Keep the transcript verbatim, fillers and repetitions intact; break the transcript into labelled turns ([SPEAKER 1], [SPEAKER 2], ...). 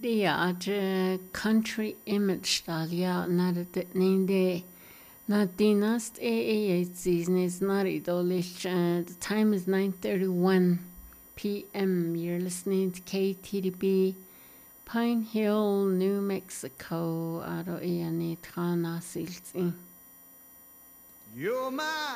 [SPEAKER 1] Dia country image dalia nada ninde Nadinast A A season is not idolish. The time is nine thirty-one p m. You're listening to K T D B, Pine Hill, New Mexico. Aro iani trana silti.
[SPEAKER 2] You're my